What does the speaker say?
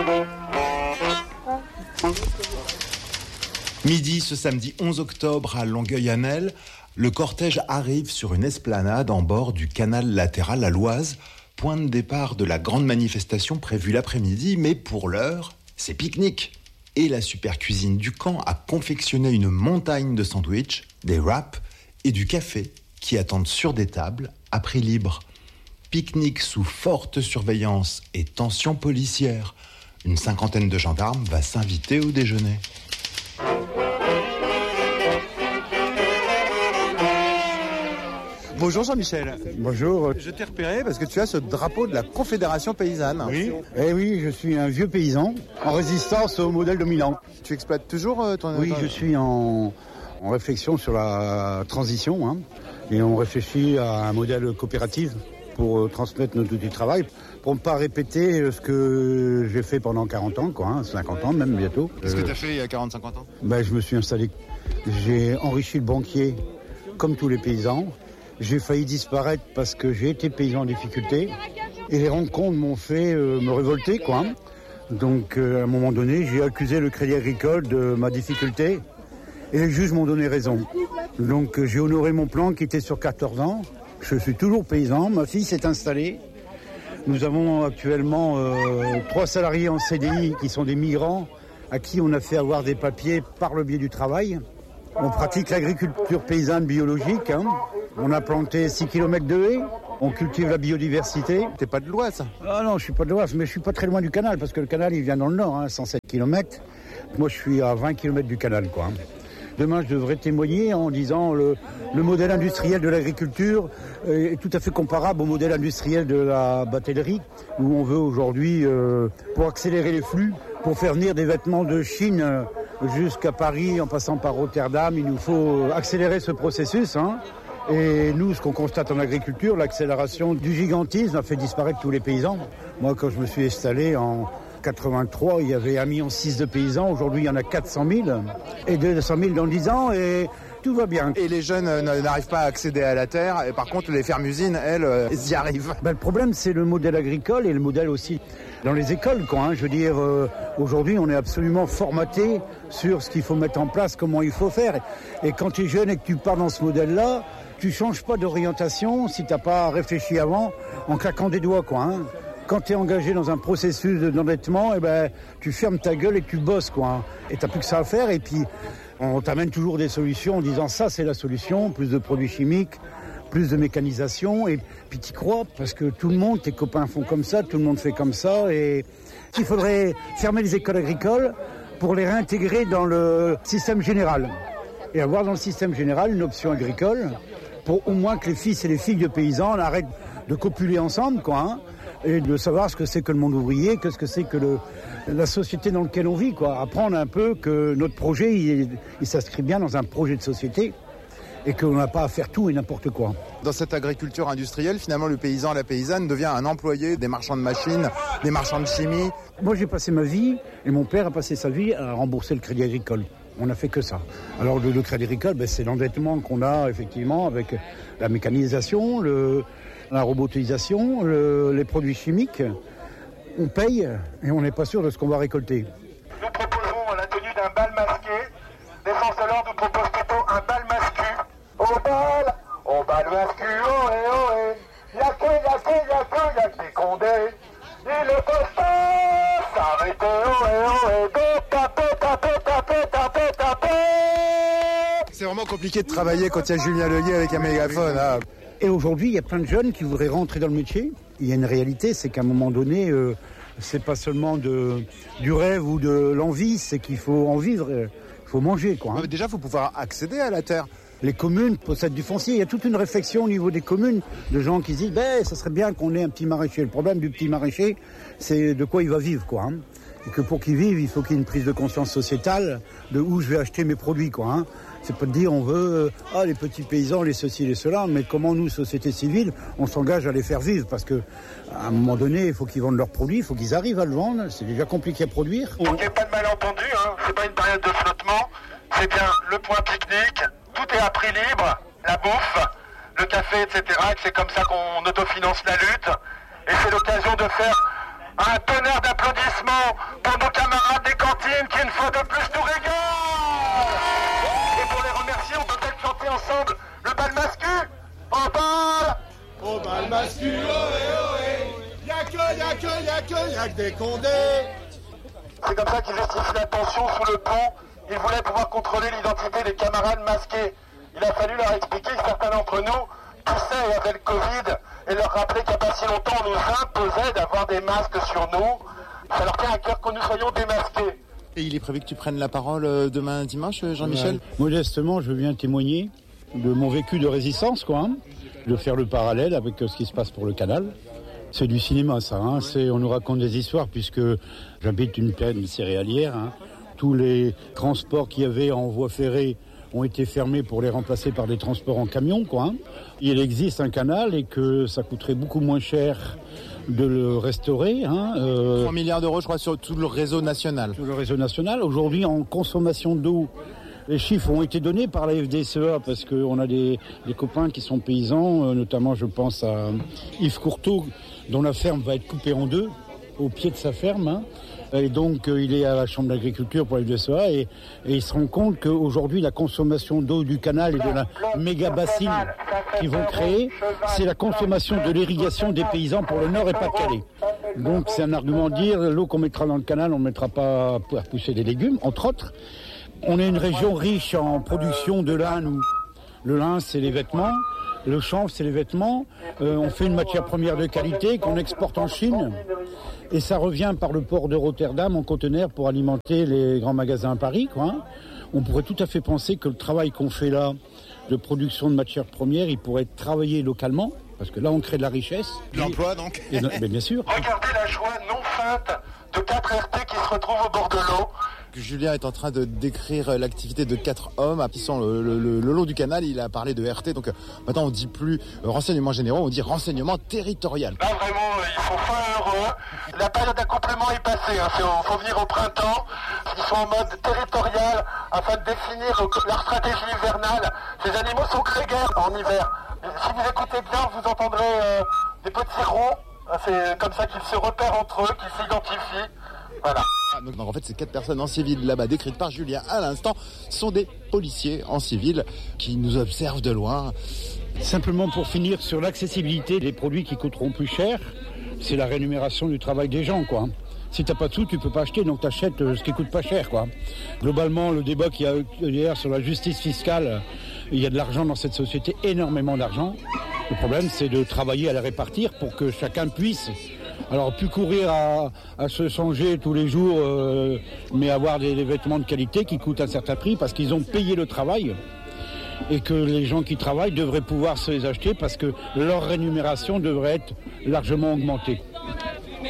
Midi ce samedi 11 octobre à Longueuil-Annel, le cortège arrive sur une esplanade en bord du canal latéral à l'Oise, point de départ de la grande manifestation prévue l'après-midi, mais pour l'heure, c'est pique-nique. Et la super cuisine du camp a confectionné une montagne de sandwichs, des wraps et du café qui attendent sur des tables à prix libre. Pique-nique sous forte surveillance et tension policière. Une cinquantaine de gendarmes va s'inviter au déjeuner. Bonjour Jean-Michel. Bonjour. Je t'ai repéré parce que tu as ce drapeau de la Confédération paysanne. Oui. Eh oui, je suis un vieux paysan en résistance au modèle dominant. Tu exploites toujours ton... Oui, je suis en réflexion sur la transition et on réfléchit à un modèle coopératif pour transmettre notre outil de travail, pour ne pas répéter ce que j'ai fait pendant 40 ans, 50 ans même bientôt. Qu'est-ce que tu as fait il y a 40-50 ans ? Je me suis installé, j'ai enrichi le banquier comme tous les paysans. J'ai failli disparaître parce que j'ai été paysan en difficulté et les rencontres m'ont fait me révolter, Donc à un moment donné, j'ai accusé le Crédit Agricole de ma difficulté et les juges m'ont donné raison. Donc j'ai honoré mon plan qui était sur 14 ans. Je suis toujours paysan, ma fille s'est installée. Nous avons actuellement 3 salariés en CDI qui sont des migrants à qui on a fait avoir des papiers par le biais du travail. On pratique l'agriculture paysanne biologique. On a planté 6 km de haies. On cultive la biodiversité. T'es pas de l'Oise ? Ah non, je suis pas de l'Oise, mais je suis pas très loin du canal, parce que le canal, il vient dans le nord, 107 km. Moi, je suis à 20 km du canal, Demain, je devrais témoigner en disant le modèle industriel de l'agriculture est tout à fait comparable au modèle industriel de la batellerie, où on veut aujourd'hui, pour accélérer les flux, pour faire venir des vêtements de Chine jusqu'à Paris, en passant par Rotterdam, il nous faut accélérer ce processus. Et nous, ce qu'on constate en agriculture, l'accélération du gigantisme a fait disparaître tous les paysans. Moi, quand je me suis installé en 83, il y avait 1,6 million de paysans. Aujourd'hui, il y en a 400 000 et 200 000 dans 10 ans. Et tout va bien. Et les jeunes n'arrivent pas à accéder à la terre. Et par contre, les fermes-usines, elles y arrivent. Le problème, c'est le modèle agricole et le modèle aussi dans les écoles. Je veux dire, aujourd'hui, on est absolument formaté sur ce qu'il faut mettre en place, comment il faut faire. Et quand tu es jeune et que tu pars dans ce modèle-là, tu changes pas d'orientation si tu n'as pas réfléchi avant en claquant des doigts, Quand tu es engagé dans un processus d'endettement, tu fermes ta gueule et tu bosses, Et tu n'as plus que ça à faire. Et puis, on t'amène toujours des solutions en disant ça, c'est la solution. Plus de produits chimiques, plus de mécanisation. Et puis, tu y crois parce que tout le monde, tes copains font comme ça, tout le monde fait comme ça. Et il faudrait fermer les écoles agricoles pour les réintégrer dans le système général. Et avoir dans le système général une option agricole pour au moins que les fils et les filles de paysans arrêtent de copuler ensemble, et de savoir ce que c'est que le monde ouvrier, qu'est-ce que c'est que la société dans laquelle on vit, Apprendre un peu que notre projet, il s'inscrit bien dans un projet de société et qu'on n'a pas à faire tout et n'importe quoi. Dans cette agriculture industrielle, finalement, le paysan, la paysanne devient un employé des marchands de machines, des marchands de chimie. Moi, j'ai passé ma vie, et mon père a passé sa vie à rembourser le crédit agricole. On n'a fait que ça. Alors le crédit agricole, c'est l'endettement qu'on a effectivement avec la mécanisation, la robotisation, les produits chimiques. On paye et on n'est pas sûr de ce qu'on va récolter. Nous proposons la tenue d'un bal masqué. Les forces de l'ordre nous proposent plutôt un bal mascu. Au bal mascu, ohé, ohé. Y'a que des condés. Il ne faut pas s'arrêter, ohé, ohé. Taper. C'est vraiment compliqué de travailler quand il y a Julien Leguet avec un mégaphone. Et aujourd'hui, il y a plein de jeunes qui voudraient rentrer dans le métier. Il y a une réalité, c'est qu'à un moment donné, c'est pas seulement du rêve ou de l'envie, c'est qu'il faut en vivre, il faut manger, Déjà, il faut pouvoir accéder à la terre. Les communes possèdent du foncier. Il y a toute une réflexion au niveau des communes de gens qui se disent ça serait bien qu'on ait un petit maraîcher. Le problème du petit maraîcher, c'est de quoi il va vivre, Et que pour qu'il vive, il faut qu'il y ait une prise de conscience sociétale de où je vais acheter mes produits, C'est pas de dire on veut les petits paysans, les ceci, les cela, mais comment nous, société civile, on s'engage à les faire vivre parce que à un moment donné, il faut qu'ils vendent leurs produits, il faut qu'ils arrivent à le vendre. C'est déjà compliqué à produire. Pour qu'il n'y ait pas de malentendu, c'est pas une période de flottement, c'est bien le point pique-nique. Tout est à prix libre, la bouffe, le café, etc. Et c'est comme ça qu'on autofinance la lutte. Et c'est l'occasion de faire Un tonnerre d'applaudissements pour nos camarades des cantines qui, une fois de plus, nous régalent. Et pour les remercier, on peut peut-être chanter ensemble le bal mascu. Au bal mascu, ohé, ohé. Y'a que des condés. C'est comme ça qu'ils justifient la tension sous le pont. Ils voulaient pouvoir contrôler l'identité des camarades masqués. Il a fallu leur expliquer que certains d'entre nous toussaient et avaient le Covid et leur rappeler qu'il n'y a pas si longtemps on nous imposait d'avoir des masques sur nous. Ça leur tient à cœur que nous soyons démasqués. Et il est prévu que tu prennes la parole demain dimanche, Jean-Michel ? Modestement, je viens témoigner de mon vécu de résistance, de faire le parallèle avec ce qui se passe pour le canal. C'est du cinéma, ça. On nous raconte des histoires puisque j'habite une plaine céréalière. Tous les transports qu'il y avait en voie ferrée ont été fermés pour les remplacer par des transports en camion, Il existe un canal et que ça coûterait beaucoup moins cher de le restaurer. 3 milliards d'euros, je crois, sur tout le réseau national. Tout le réseau national. Aujourd'hui, en consommation d'eau, les chiffres ont été donnés par la FDSEA parce qu'on a des copains qui sont paysans, notamment je pense à Yves Courteau, dont la ferme va être coupée en deux, au pied de sa ferme. Et donc il est à la Chambre d'agriculture pour la FDSEA et il se rend compte qu'aujourd'hui la consommation d'eau du canal et de la méga bassine qu'ils vont créer, c'est la consommation de l'irrigation des paysans pour le Nord et Pas-de-Calais. Donc c'est un argument de dire l'eau qu'on mettra dans le canal, on ne mettra pas pour pousser des légumes, entre autres. On est une région riche en production de lin, nous. Le lin, c'est les vêtements. Le chanvre, c'est les vêtements. On fait une matière première de qualité qu'on exporte en Chine. Et ça revient par le port de Rotterdam en conteneur pour alimenter les grands magasins à Paris, On pourrait tout à fait penser que le travail qu'on fait là, de production de matières premières, il pourrait être travaillé localement. Parce que là, on crée de la richesse. L'emploi, donc. Mais bien sûr. Regardez la joie non feinte de 4 RT qui se retrouvent au bord de l'eau. Julien est en train de décrire l'activité de 4 hommes qui sont le long du canal. Il a parlé de RT, donc maintenant on dit plus renseignement généraux, on dit renseignement territorial. Là vraiment, ils sont fin heureux. La période d'accouplement est passée, il faut venir au printemps. Ils sont en mode territorial afin de définir leur stratégie hivernale. Ces animaux sont grégaires en hiver. Si vous écoutez bien, vous entendrez des petits ronds. C'est comme ça qu'ils se repèrent entre eux, qu'ils s'identifient. Voilà. Donc en fait, ces 4 personnes en civil là-bas, décrites par Julien à l'instant, sont des policiers en civil qui nous observent de loin. Simplement pour finir sur l'accessibilité des produits qui coûteront plus cher, c'est la rémunération du travail des gens, Si t'as pas de sous, tu peux pas acheter, donc t'achètes ce qui coûte pas cher, Globalement, le débat qu'il y a hier sur la justice fiscale, il y a de l'argent dans cette société, énormément d'argent. Le problème, c'est de travailler à la répartir pour que chacun puisse. Alors, plus courir à se changer tous les jours, mais avoir des vêtements de qualité qui coûtent un certain prix parce qu'ils ont payé le travail et que les gens qui travaillent devraient pouvoir se les acheter parce que leur rémunération devrait être largement augmentée.